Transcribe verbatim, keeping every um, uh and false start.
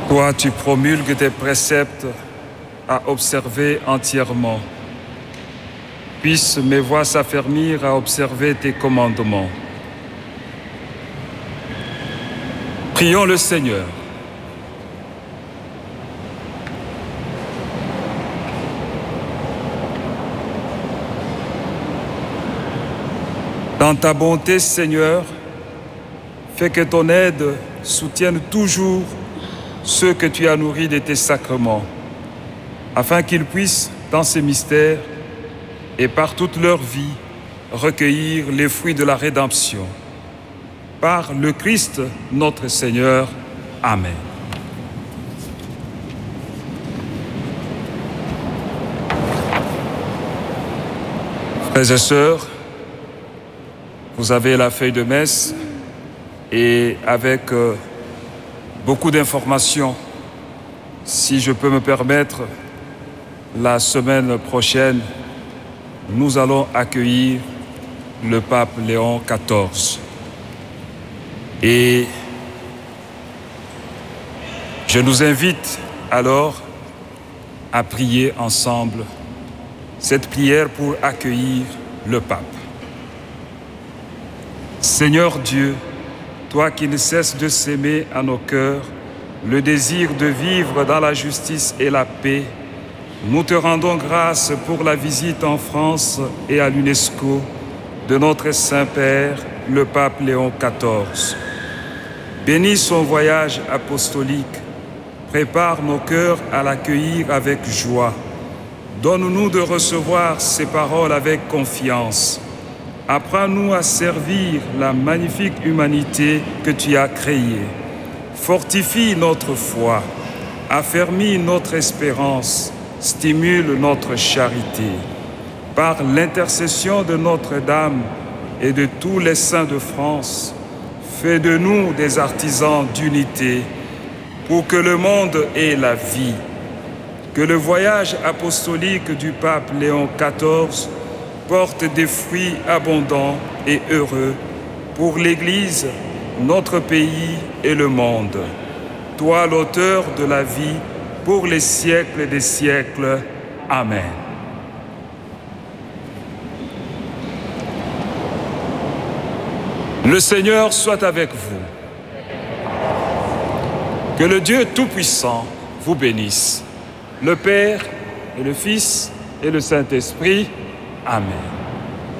Toi, tu promulgues tes préceptes à observer entièrement. Puissent mes voix s'affermir à observer tes commandements. Prions le Seigneur. Dans ta bonté, Seigneur, fais que ton aide soutienne toujours ceux que tu as nourris de tes sacrements, afin qu'ils puissent, dans ces mystères et par toute leur vie, recueillir les fruits de la rédemption. Par le Christ, notre Seigneur. Amen. Frères et sœurs, vous avez la feuille de messe et avec euh, beaucoup d'informations, si je peux me permettre, la semaine prochaine, nous allons accueillir le pape Léon quatorze. Et je nous invite alors à prier ensemble cette prière pour accueillir le pape. Seigneur Dieu, toi qui ne cesses de s'aimer à nos cœurs le désir de vivre dans la justice et la paix, nous te rendons grâce pour la visite en France et à l'UNESCO de notre Saint-Père, le pape Léon quatorze. Bénis son voyage apostolique, prépare nos cœurs à l'accueillir avec joie. Donne-nous de recevoir ses paroles avec confiance. Apprends-nous à servir la magnifique humanité que tu as créée. Fortifie notre foi, affermis notre espérance, stimule notre charité. Par l'intercession de Notre-Dame et de tous les saints de France, fais de nous des artisans d'unité pour que le monde ait la vie. Que le voyage apostolique du pape Léon quatorze porte des fruits abondants et heureux pour l'Église, notre pays et le monde. Toi, l'auteur de la vie, pour les siècles des siècles. Amen. Le Seigneur soit avec vous. Que le Dieu Tout-Puissant vous bénisse, le Père et le Fils et le Saint-Esprit. Amen.